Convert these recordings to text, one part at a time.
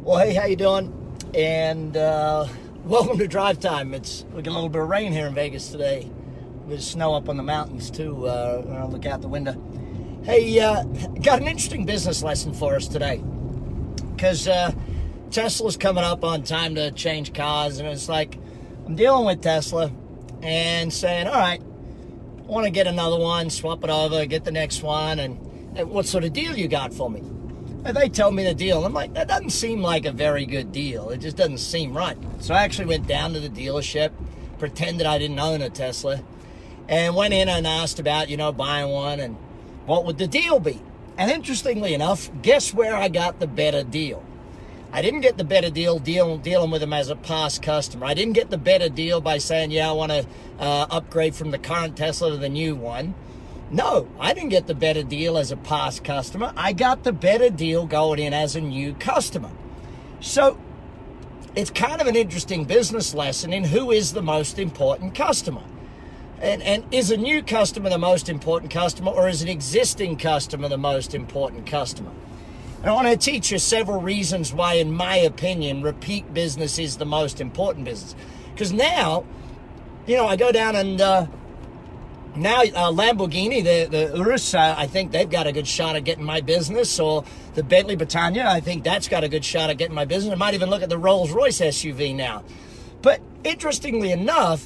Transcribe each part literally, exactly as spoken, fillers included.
Well, hey, how you doing? And uh, welcome to Drive Time. It's we got a little bit of rain here in Vegas today. There's snow up on the mountains too. Uh, when I look out the window. Hey, uh, got an interesting business lesson for us today. Because uh, Tesla's coming up on time to change cars, and it's like I'm dealing with Tesla and saying, all right, I want to get another one, swap it over, get the next one, and, and what sort of deal you got for me? And they tell me the deal. I'm like, that doesn't seem like a very good deal. It just doesn't seem right. So I actually went down to the dealership, pretended I didn't own a Tesla, and went in and asked about, you know, buying one and what would the deal be? And interestingly enough, guess where I got the better deal? I didn't get the better deal deal dealing with them as a past customer. I didn't get the better deal by saying, yeah, I want to uh, upgrade from the current Tesla to the new one. No, I didn't get the better deal as a past customer. I got the better deal going in as a new customer. So it's kind of an interesting business lesson in who is the most important customer. And, and is a new customer the most important customer, or is an existing customer the most important customer? And I want to teach you several reasons why, in my opinion, repeat business is the most important business. Because now, you know, I go down and... Uh, Now, uh, Lamborghini, the, the Urus, uh, I think they've got a good shot at getting my business, or the Bentley Britannia, I think that's got a good shot at getting my business. I might even look at the Rolls-Royce S U V now. But interestingly enough,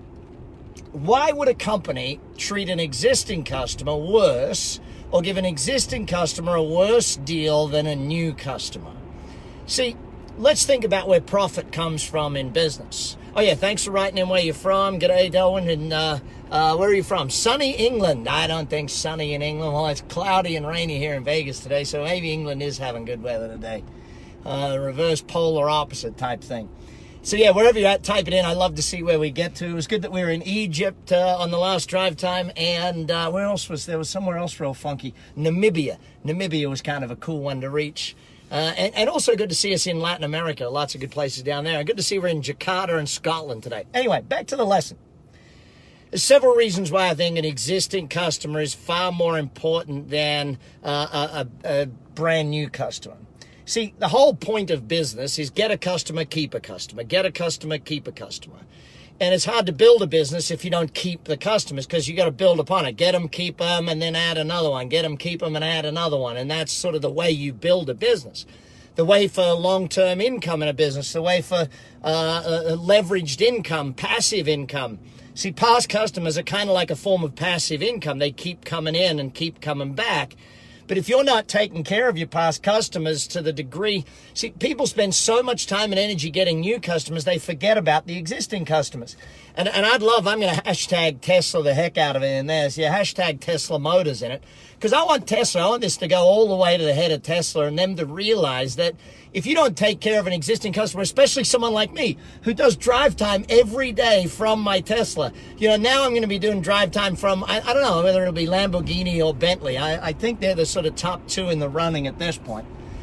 why would a company treat an existing customer worse or give an existing customer a worse deal than a new customer? See, let's think about where profit comes from in business. Oh, yeah, thanks for writing in where you're from. G'day, Darwin. And uh, uh, where are you from? Sunny England. I don't think sunny in England. Well, it's cloudy and rainy here in Vegas today, so maybe England is having good weather today. Uh, reverse polar opposite type thing. So, yeah, wherever you're at, type it in. I'd love to see where we get to. It was good that we were in Egypt uh, on the last drive time. And uh, where else was there? was somewhere else real funky. Namibia. Namibia was kind of a cool one to reach. Uh, and, and also good to see us in Latin America. Lots of good places down there. And good to see we're in Jakarta and Scotland today. Anyway, back to the lesson. There's several reasons why I think an existing customer is far more important than uh, a, a, a brand new customer. See, the whole point of business is get a customer, keep a customer. Get a customer, keep a customer. And it's hard to build a business if you don't keep the customers, because you got to build upon it. Get them, keep them, and then add another one. Get them, keep them, and add another one. And that's sort of the way you build a business. The way for long-term income in a business. The way for uh, uh, leveraged income, passive income. See, past customers are kind of like a form of passive income. They keep coming in and keep coming back. But if you're not taking care of your past customers to the degree... See, people spend so much time and energy getting new customers, they forget about the existing customers. And and I'd love... I'm going to hashtag Tesla the heck out of it in there. So, yeah, hashtag Tesla Motors in it. Because I want Tesla, I want this to go all the way to the head of Tesla and them to realize that if you don't take care of an existing customer, especially someone like me who does drive time every day from my Tesla, you know, now I'm going to be doing drive time from, I, I don't know, whether it'll be Lamborghini or Bentley. I, I think they're the sort of top two in the running at this point.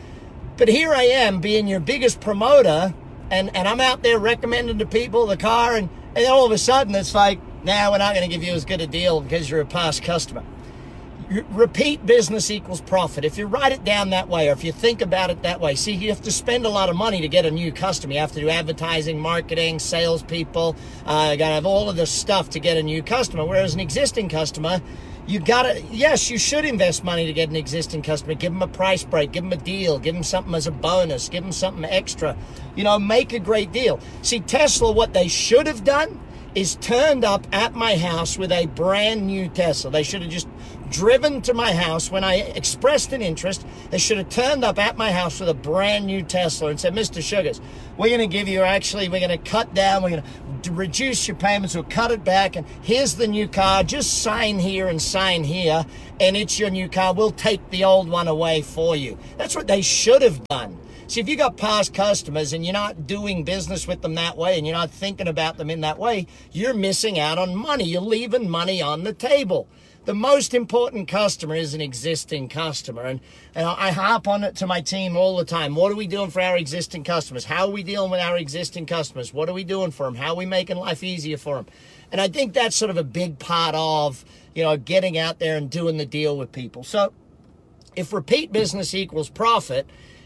But here I am being your biggest promoter, and, and I'm out there recommending to people the car, and, and then all of a sudden it's like, nah, we're not going to give you as good a deal because you're a past customer. Repeat business equals profit. If you write it down that way, or if you think about it that way, see, you have to spend a lot of money to get a new customer. You have to do advertising, marketing, salespeople. Uh, you got to have all of this stuff to get a new customer. Whereas an existing customer, you got to, yes, you should invest money to get an existing customer. Give them a price break, give them a deal, give them something as a bonus, give them something extra. You know, make a great deal. See, Tesla, what they should have done is turned up at my house with a brand new Tesla. They should have just driven to my house when I expressed an interest. They should have turned up at my house with a brand new Tesla and said, Mister Sugars, we're going to give you, actually, we're going to cut down, we're going to reduce your payments, we'll cut it back, and here's the new car. Just sign here and sign here, and it's your new car. We'll take the old one away for you. That's what they should have done. See, if you got past customers and you're not doing business with them that way and you're not thinking about them in that way, you're missing out on money. You're leaving money on the table. The most important customer is an existing customer. And, and I harp on it to my team all the time. What are we doing for our existing customers? How are we dealing with our existing customers? What are we doing for them? How are we making life easier for them? And I think that's sort of a big part of, you know, getting out there and doing the deal with people. So if repeat business equals profit,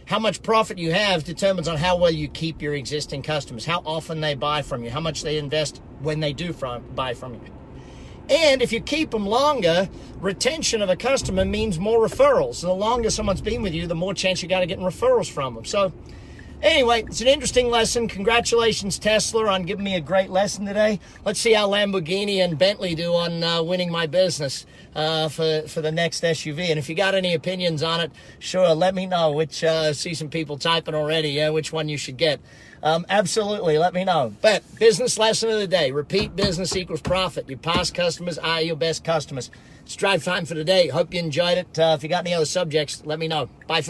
how much profit you have determines on how well you keep your existing customers, how often they buy from you, how much they invest when they do from, buy from you. And if you keep them longer, retention of a customer means more referrals. So the longer someone's been with you, the more chance you got of getting referrals from them. So anyway, it's an interesting lesson. Congratulations, Tesla, on giving me a great lesson today. Let's see how Lamborghini and Bentley do on uh, winning my business uh, for, for the next S U V. And if you got any opinions on it, sure, let me know. Which uh, see some people typing already, yeah, which one you should get. Um, absolutely, let me know. But business lesson of the day, repeat business equals profit. Your past customers are your best customers. It's drive time for today. Hope you enjoyed it. Uh, if you got any other subjects, let me know. Bye for now.